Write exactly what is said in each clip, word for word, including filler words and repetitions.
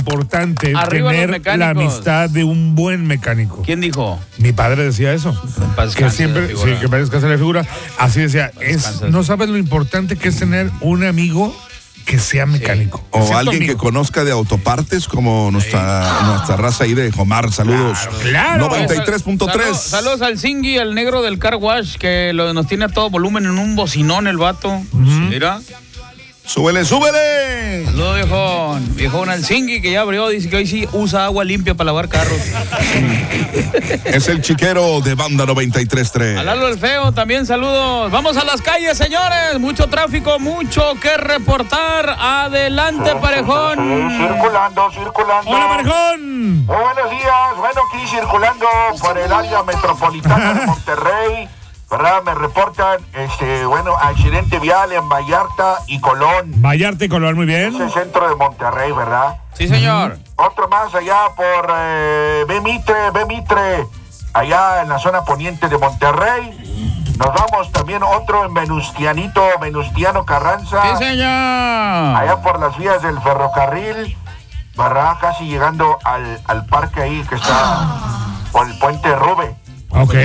importante Arriba tener la amistad de un buen mecánico. ¿Quién dijo? Mi padre decía eso. Que siempre, sí, que parezca la figura. Así decía, es, no sabes lo importante que es tener un amigo que sea mecánico. Sí. O alguien amigo. que conozca de autopartes, como nuestra, sí. nuestra raza ahí de Jomar. Saludos. Claro, claro. noventa y tres punto tres. Saludos, saludos al Zingui, al negro del car wash, que lo, nos tiene a todo volumen en un bocinón el vato. Uh-huh. Mira. ¡Súbele, súbele! Saludos, viejón. Viejón al Zingui, que ya abrió, dice que hoy sí usa agua limpia para lavar carros. Es el chiquero de Banda noventa y tres punto tres. A Lalo el Feo, también saludos. Vamos a las calles, señores. Mucho tráfico, mucho que reportar. Adelante, sí, Parejón. Sí, sí, circulando, circulando. Hola, Parejón. Muy buenos días. Bueno, aquí circulando por el área metropolitana de Monterrey. ¿Verdad? Me reportan, este, bueno, accidente vial en Vallarta y Colón. Vallarta y Colón, muy bien. Es el centro de Monterrey, ¿verdad? Sí, señor. Otro más allá por eh, Bemitre, Bemitre, allá en la zona poniente de Monterrey. Nos vamos también otro en Venustianito, Venustiano Carranza. Sí, señor. Allá por las vías del ferrocarril, ¿verdad? Casi llegando al, al parque ahí que está por el puente Rube. Ok.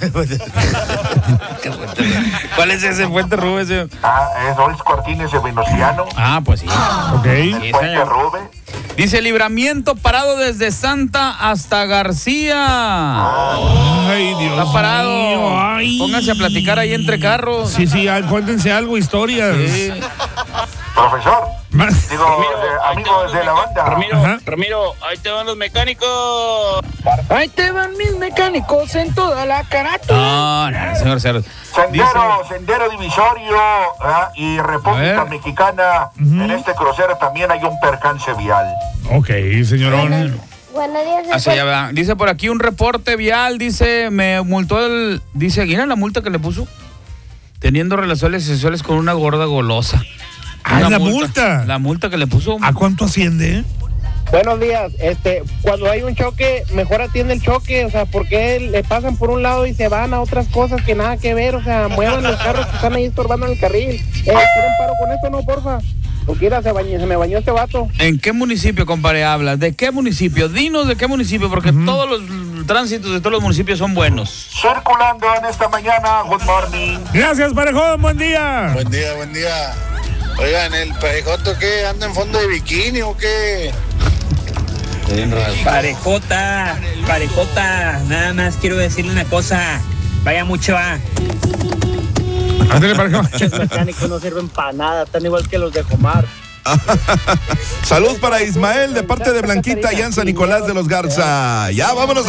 ¿Cuál es ese puente Rube? Ah, es Luis Cortines de Venustiano. Ah, pues sí. Ok. Sí, puente Rube. Dice libramiento parado desde Santa hasta García. Ay, Dios Está parado. mío. Ay. Pónganse a platicar ahí entre carros. Sí, sí, cuéntense algo, historias. Sí. Profesor. Más. Digo, Ramiro, eh, amigos de la banda. Ramiro, Ajá. Ramiro, ahí te van los mecánicos. Ahí te van mis mecánicos en toda la carátula. No, no, señor Cerro. Sendero, Dice- Sendero Divisorio, ¿verdad? Y A República ver. Mexicana. Ujú. En este crucero también hay un percance vial. Ok, señorón. Buenos días. Así ya va. Dice por aquí un reporte vial, dice, me multó el, dice, ¿mira la multa que le puso? Teniendo relaciones sexuales con una gorda golosa. Ah, Una la multa. La multa que le puso. ¿A cuánto asciende? Buenos días, este, cuando hay un choque, mejor atiende el choque, o sea, porque le pasan por un lado y se van a otras cosas que nada que ver, o sea, muevan los carros que están ahí estorbando en el carril. Eh, ¿quieren paro con esto? No, porfa. Porque mira, se, bañó, se me bañó este vato. ¿En qué municipio, compadre, hablas? ¿De qué municipio? Dinos de qué municipio, porque uh-huh. todos los tránsitos de todos los municipios son buenos. Circulando en esta mañana, good morning. Gracias, Parejón, buen día. Buen día, buen día. Oigan, ¿el Parejoto qué? ¿Anda en fondo de bikini o qué? Parejota, Parejota, nada más quiero decirle una cosa. Vaya mucho a. Ándale, Parejón. Los mecánicos no sirven para nada, están igual que los de Jomar. Salud para Ismael de parte de Blanquita y en San Nicolás de los Garza. Ya, vámonos.